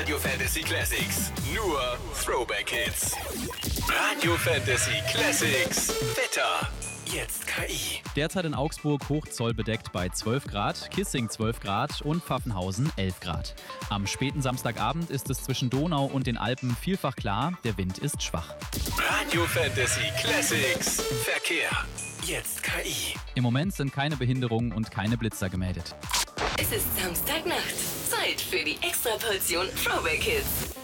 Radio Fantasy Classics. Nur Throwback Hits. Radio Fantasy Classics. Wetter. Jetzt KI. Derzeit in Augsburg hochzollbedeckt bei 12 Grad, Kissing 12 Grad und Pfaffenhausen 11 Grad. Am späten Samstagabend ist es zwischen Donau und den Alpen vielfach klar, der Wind ist schwach. Radio Fantasy Classics. Verkehr. Jetzt KI. Im Moment sind keine Behinderungen und keine Blitzer gemeldet. Es ist Samstagnacht. Zeit für die Extraportion Throwback Hits.